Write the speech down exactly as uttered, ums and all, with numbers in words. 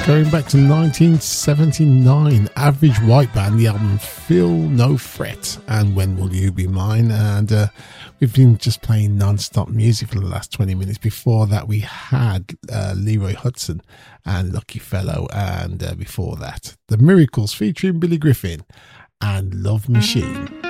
Going back to nineteen seventy-nine, Average White Band, the album Feel No Fret and When Will You Be Mine. And uh, we've been just playing non-stop music for the last twenty minutes. Before that we had uh, Leroy Hudson and Lucky Fellow, and uh, before that The Miracles featuring Billy Griffin and Love Machine.